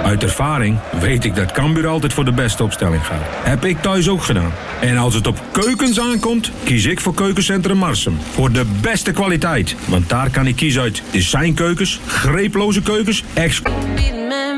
Uit ervaring weet ik dat Cambuur altijd voor de beste opstelling gaat. Heb ik thuis ook gedaan. En als het op keukens aankomt, kies ik voor Keukencentrum Marsum. Voor de beste kwaliteit. Want daar kan ik kiezen uit designkeukens, greeploze keukens,